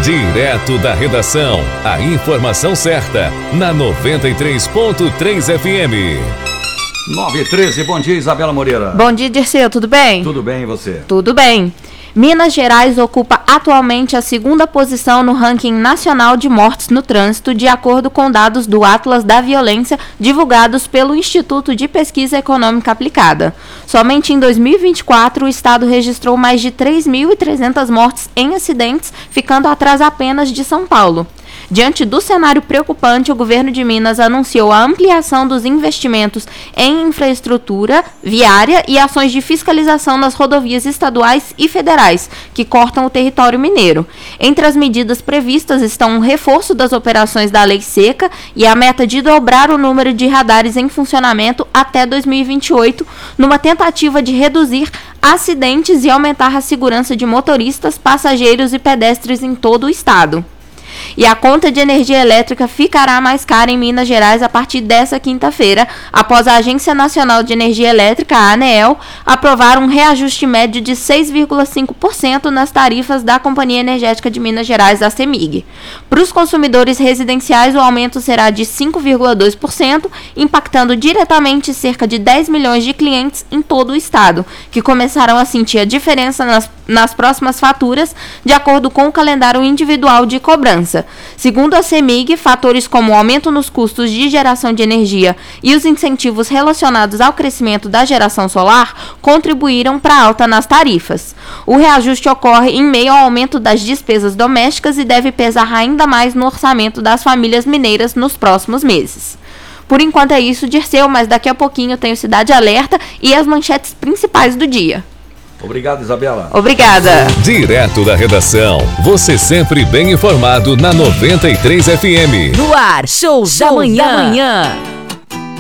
Direto da redação, a informação certa, na 93.3 FM. 9h13, bom dia, Isabela Moreira. Bom dia, Dirceu, tudo bem? Tudo bem, e você? Tudo bem. Minas Gerais ocupa atualmente a segunda posição no ranking nacional de mortes no trânsito, de acordo com dados do Atlas da Violência, divulgados pelo Instituto de Pesquisa Econômica Aplicada. Somente em 2024, o estado registrou mais de 3.300 mortes em acidentes, ficando atrás apenas de São Paulo. Diante do cenário preocupante, o governo de Minas anunciou a ampliação dos investimentos em infraestrutura viária e ações de fiscalização nas rodovias estaduais e federais, que cortam o território mineiro. Entre as medidas previstas estão o reforço das operações da Lei Seca e a meta de dobrar o número de radares em funcionamento até 2028, numa tentativa de reduzir acidentes e aumentar a segurança de motoristas, passageiros e pedestres em todo o estado. E a conta de energia elétrica ficará mais cara em Minas Gerais a partir dessa quinta-feira, após a Agência Nacional de Energia Elétrica, a ANEEL, aprovar um reajuste médio de 6,5% nas tarifas da Companhia Energética de Minas Gerais, a CEMIG. Para os consumidores residenciais, o aumento será de 5,2%, impactando diretamente cerca de 10 milhões de clientes em todo o estado, que começarão a sentir a diferença nas próximas faturas, de acordo com o calendário individual de cobrança. Segundo a CEMIG, fatores como o aumento nos custos de geração de energia e os incentivos relacionados ao crescimento da geração solar contribuíram para a alta nas tarifas. O reajuste ocorre em meio ao aumento das despesas domésticas e deve pesar ainda mais no orçamento das famílias mineiras nos próximos meses. Por enquanto é isso, Dirceu, mas daqui a pouquinho eu tenho Cidade Alerta e as manchetes principais do dia. Obrigado, Isabela. Obrigada. Direto da redação, você sempre bem informado na 93 FM. No ar, show da manhã.